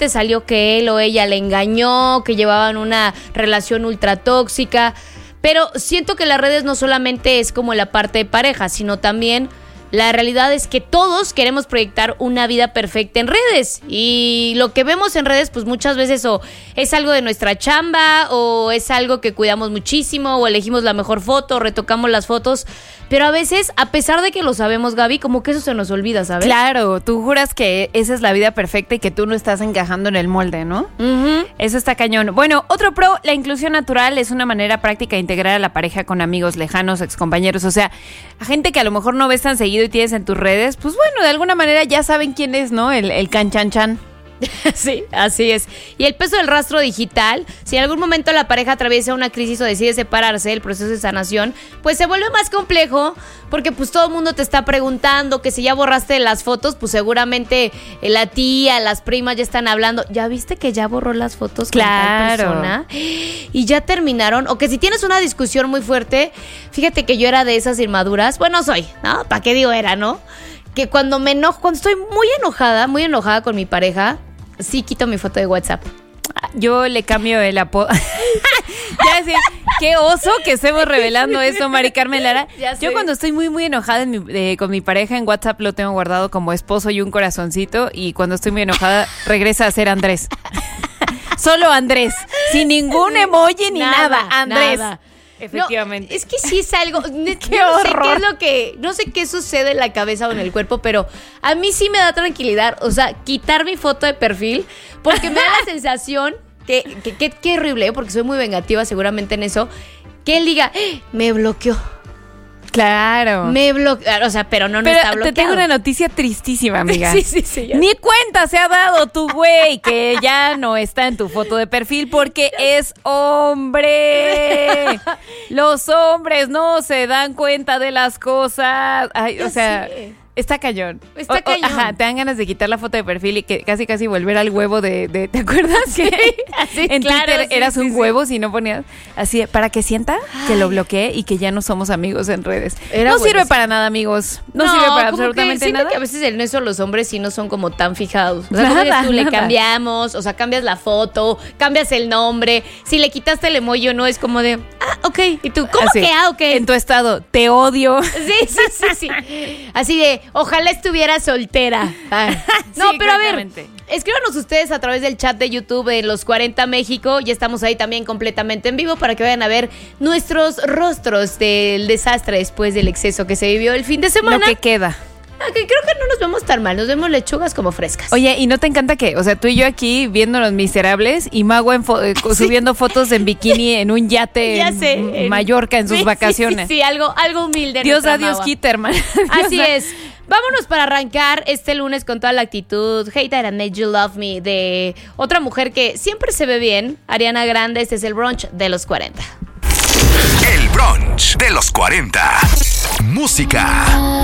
te salió que él o ella le engañó, que llevaban una relación ultra tóxica. Pero siento que las redes no solamente es como la parte de pareja, sino también la realidad es que todos queremos proyectar una vida perfecta en redes. Y lo que vemos en redes, pues muchas veces o es algo de nuestra chamba, o es algo que cuidamos muchísimo, o elegimos la mejor foto, o retocamos las fotos. Pero a veces, a pesar de que lo sabemos, Gaby, como que eso se nos olvida, ¿sabes? Claro, tú juras que esa es la vida perfecta y que tú no estás encajando en el molde, ¿no? Uh-huh. Eso está cañón. Bueno, otro pro, la inclusión natural es una manera práctica de integrar a la pareja con amigos lejanos, excompañeros. O sea, a gente que a lo mejor no ves tan seguido y tienes en tus redes, pues bueno, de alguna manera ya saben quién es, ¿no? El can-chan-chan. Sí, así es. Y el peso del rastro digital, si en algún momento la pareja atraviesa una crisis o decide separarse, el proceso de sanación, pues se vuelve más complejo, porque pues todo el mundo te está preguntando que si ya borraste las fotos, pues seguramente la tía, las primas ya están hablando. ¿Ya viste que ya borró las fotos con tal persona? Y ya terminaron. O que si tienes una discusión muy fuerte, fíjate que yo era de esas inmaduras. Bueno, soy, ¿no? ¿Para qué digo era, no? Que cuando me enojo, cuando estoy muy enojada con mi pareja, sí quito mi foto de WhatsApp. Yo le cambio el apodo. Ya sé, qué oso que estemos revelando eso, Mari Carmen Lara. Yo cuando estoy muy enojada con mi pareja en WhatsApp lo tengo guardado como esposo y un corazoncito, y cuando estoy muy enojada regresa a ser Andrés. Solo Andrés, sin ningún emoji ni nada. Andrés. Nada. Efectivamente. No, es que sí es algo. Qué no sé horror. qué es lo que. No sé qué sucede en la cabeza o en el cuerpo, pero a mí sí me da tranquilidad. O sea, quitar mi foto de perfil, porque me da la sensación que horrible, porque soy muy vengativa seguramente en eso. Que él diga, me bloqueó. Claro. Me bloqueó. O sea, pero no está bloqueado. Te tengo una noticia tristísima, amiga. Sí. Ni cuenta se ha dado tu güey que ya no está en tu foto de perfil porque es hombre. Los hombres no se dan cuenta de las cosas. Ay, o sea, está cañón. Está cañón. Ajá, te dan ganas de quitar la foto de perfil y que casi volver al huevo de ¿te acuerdas que Así, en claro, Twitter sí, eras sí, un sí. huevo si no ponías así para que sienta que lo bloqueé y que ya no somos amigos en redes? Era No sirve buenísimo. para nada, amigos. No sirve para como absolutamente que siento nada. que a veces en eso los hombres sí no son como tan fijados. O sea, como dices tú, le cambiamos, o sea, cambias la foto, cambias el nombre. Si le quitaste el emoji o no, es como de, ok. Y tú, ¿cómo Así, que ok? En tu estado, te odio. Sí. Así de, ojalá estuviera soltera. No, Sí, pero a ver, exactamente. escríbanos ustedes a través del chat de YouTube de Los 40 México. Ya estamos ahí también completamente en vivo para que vayan a ver nuestros rostros del desastre después del exceso que se vivió el fin de semana. Lo que queda. Que creo que no nos vemos tan mal, nos vemos lechugas como frescas. Oye, ¿y no te encanta que, o sea, tú y yo aquí viéndonos miserables y Mago subiendo fotos en bikini en un yate Ya sé, en Mallorca en sus vacaciones? Sí, algo humilde. Dios nuestra da, Dios Mawa. quita, hermano. Así es. Vámonos para arrancar este lunes con toda la actitud. Hate That I Made You Love Me, de otra mujer que siempre se ve bien, Ariana Grande. Este es el brunch de los 40. El brunch de los 40. Música.